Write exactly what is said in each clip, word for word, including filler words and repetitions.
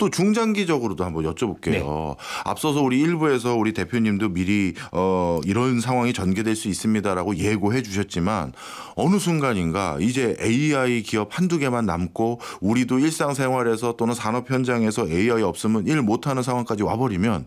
또 중장기적으로도 한번 여쭤볼게요. 네. 앞서서 우리 일부에서 우리 대표님도 미리 어, 이런 상황이 전개될 수 있습니다라고 예고해 주셨지만 어느 순간인가 이제 에이아이 기업 한두 개만 남고 우리도 일상생활에서 또는 산업 현장에서 에이아이 없으면 일 못하는 상황까지 와버리면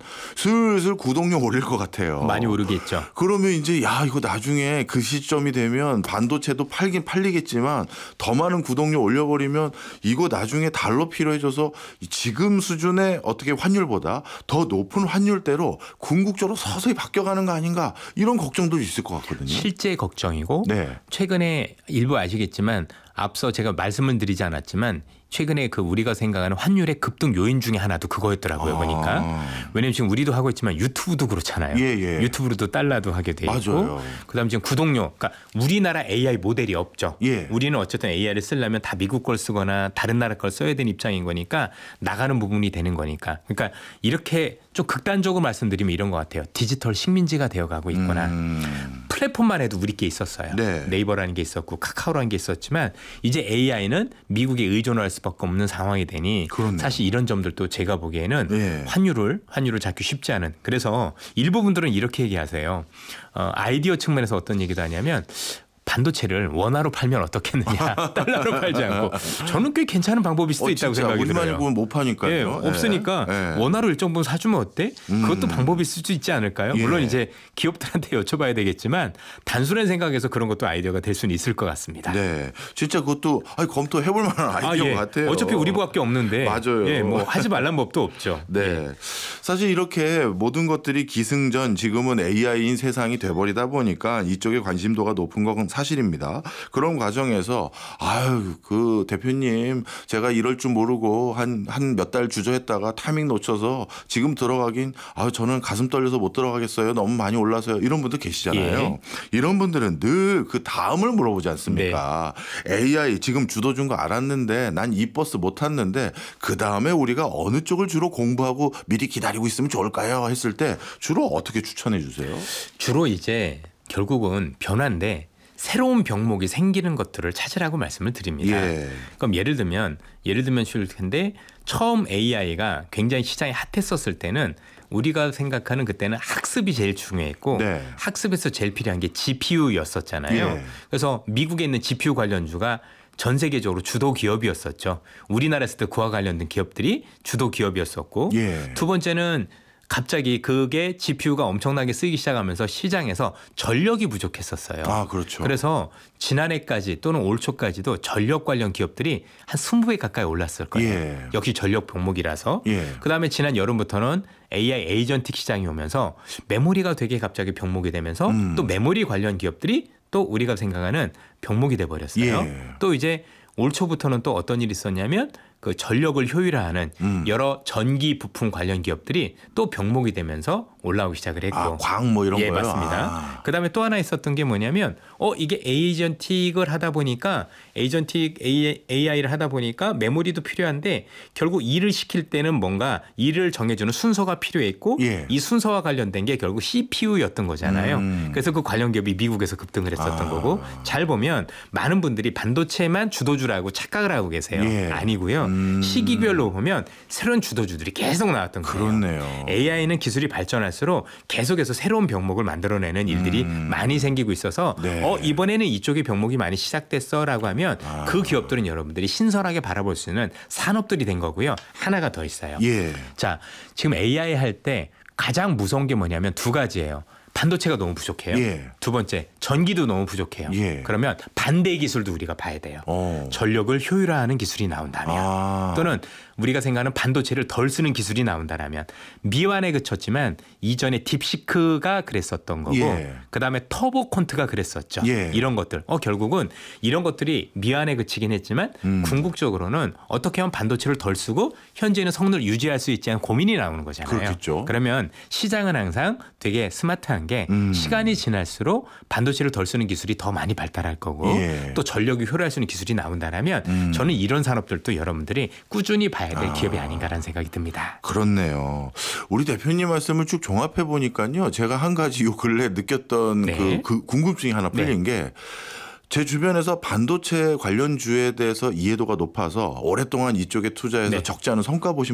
슬슬 구독료 올릴 것 같아요. 많이 오르겠죠. 그러면 이제 야 이거 나중에 그 시점이 되면 반도체도 팔긴 팔리겠지만 더 많은 구독료 올려버리면 이거 나중에 달러 필요해져서 지금 수준의 어떻게 환율보다 더 높은 환율대로 궁극적으로 서서히 바뀌어가는 거 아닌가 이런 걱정도 있을 것 같거든요. 실제 걱정이고 네. 최근에 일부 아시겠지만 앞서 제가 말씀을 드리지 않았지만 최근에 그 우리가 생각하는 환율의 급등 요인 중에 하나도 그거였더라고요. 아. 보니까. 왜냐하면 지금 우리도 하고 있지만 유튜브도 그렇잖아요. 예, 예. 유튜브로도 달러도 하게 돼 있고. 맞아요. 그다음 지금 구독료. 그러니까 우리나라 에이아이 모델이 없죠. 예. 우리는 어쨌든 에이아이를 쓰려면 다 미국 걸 쓰거나 다른 나라 걸 써야 되는 입장인 거니까 나가는 부분이 되는 거니까. 그러니까 이렇게 좀 극단적으로 말씀드리면 이런 것 같아요. 디지털 식민지가 되어가고 있거나 음. 플랫폼만 해도 우리 게 있었어요. 네. 네이버라는 게 있었고 카카오라는 게 있었지만 이제 에이아이는 미국에 의존할 수밖에 없는 상황이 되니 그렇네요. 사실 이런 점들도 제가 보기에는 네. 환율을 환율을 잡기 쉽지 않은. 그래서 일부분들은 이렇게 얘기하세요. 어, 아이디어 측면에서 어떤 얘기도 하냐면 반도체를 원화로 팔면 어떻겠느냐. 달러로 팔지 않고. 저는 꽤 괜찮은 방법일 수도 어, 있다고 진짜 생각이 우리만 들어요. 입으면 못 파니까요. 예, 없으니까 예. 원화로 일정 부분 사주면 어때? 그것도 음. 방법일 수도 있지 않을까요? 물론 예. 이제 기업들한테 여쭤봐야 되겠지만 단순한 생각에서 그런 것도 아이디어가 될 수는 있을 것 같습니다. 네, 진짜 그것도 아니, 검토해 볼 만한 아이디어 아, 예. 같아요. 어차피 우리 부밖에 없는데. 맞아요. 예, 뭐 하지 말란 법도 없죠. 네. 예. 사실 이렇게 모든 것들이 기승전 지금은 에이아이인 세상이 돼버리다 보니까 이쪽에 관심도가 높은 건 사실입니다. 그런 과정에서 아유 그 대표님 제가 이럴 줄 모르고 한 한 몇 달 주저했다가 타이밍 놓쳐서 지금 들어가긴 아유 저는 가슴 떨려서 못 들어가겠어요. 너무 많이 올라서요. 이런 분들 계시잖아요. 예. 이런 분들은 늘 그 다음을 물어보지 않습니까? 네. 에이아이 지금 주도 준 거 알았는데 난 이 버스 못 탔는데 그 다음에 우리가 어느 쪽을 주로 공부하고 미리 기다리고 있으면 좋을까요? 했을 때 주로 어떻게 추천해 주세요? 주로 이제 결국은 변화인데 새로운 병목이 생기는 것들을 찾으라고 말씀을 드립니다. 예. 그럼 예를 들면 예를 들면 쉬울 텐데 처음 에이아이가 굉장히 시장에 핫했었을 때는 우리가 생각하는 그때는 학습이 제일 중요했고 네. 학습에서 제일 필요한 게 지피유였었잖아요. 예. 그래서 미국에 있는 지피유 관련주가 전 세계적으로 주도 기업이었었죠. 우리나라에서도 그와 관련된 기업들이 주도 기업이었었고 예. 두 번째는 갑자기 그게 지피유가 엄청나게 쓰이기 시작하면서 시장에서 전력이 부족했었어요. 아, 그렇죠. 그래서 지난해까지 또는 올 초까지도 전력 관련 기업들이 한 이십 배 가까이 올랐을 거예요. 예. 역시 전력 병목이라서. 예. 그다음에 지난 여름부터는 에이아이 에이전틱 시장이 오면서 메모리가 되게 갑자기 병목이 되면서 음. 또 메모리 관련 기업들이 또 우리가 생각하는 병목이 돼버렸어요. 예. 또 이제 올 초부터는 또 어떤 일이 있었냐면 그 전력을 효율화하는 음. 여러 전기 부품 관련 기업들이 또 병목이 되면서 올라오기 시작을 했고. 아, 광 뭐 이런 예, 거요? 맞습니다. 아. 그다음에 또 하나 있었던 게 뭐냐면 어 이게 에이전틱을 하다 보니까 에이전틱 에이아이를 하다 보니까 메모리도 필요한데 결국 일을 시킬 때는 뭔가 일을 정해주는 순서가 필요했고 예. 이 순서와 관련된 게 결국 씨피유였던 거잖아요. 음. 그래서 그 관련 기업이 미국에서 급등을 했었던 아. 거고 잘 보면 많은 분들이 반도체만 주도주라고 착각을 하고 계세요. 예. 아니고요. 음. 시기별로 보면 새로운 주도주들이 계속 나왔던 거예요. 그렇네요. 에이아이는 기술이 발전할수록 계속해서 새로운 병목을 만들어내는 일들이 음. 많이 생기고 있어서 네. 어 이번에는 이쪽의 병목이 많이 시작됐어라고 하면 아. 그 기업들은 여러분들이 신선하게 바라볼 수 있는 산업들이 된 거고요. 하나가 더 있어요. 예. 자, 지금 에이아이 할 때 가장 무서운 게 뭐냐면 두 가지예요. 반도체가 너무 부족해요. 예. 두 번째, 전기도 너무 부족해요. 예. 그러면 반대 기술도 우리가 봐야 돼요. 어. 전력을 효율화하는 기술이 나온다면 아. 또는 우리가 생각하는 반도체를 덜 쓰는 기술이 나온다면 미완에 그쳤지만 이전에 딥시크가 그랬었던 거고 예. 그다음에 터보콘트가 그랬었죠. 예. 이런 것들. 어 결국은 이런 것들이 미완에 그치긴 했지만 음. 궁극적으로는 어떻게 하면 반도체를 덜 쓰고 현재는 성능을 유지할 수 있지 않은 고민이 나오는 거잖아요. 그렇겠죠. 그러면 시장은 항상 되게 스마트한 게 음. 시간이 지날수록 반도체를 덜 쓰는 기술이 더 많이 발달할 거고 예. 또 전력이 효율할 수 있는 기술이 나온다면 음. 저는 이런 산업들도 여러분들이 꾸준히 봐야 될 아. 기업이 아닌가라는 생각이 듭니다. 그렇네요. 우리 대표님 말씀을 쭉 종합해 보니까요. 제가 한 가지 요 근래 느꼈던 네. 그, 그 궁금증이 하나 풀린 게 제 주변에서 반도체 관련주에 대해서 이해도가 높아서 오랫동안 이쪽에 투자해서 네. 적지 않은 성과 보신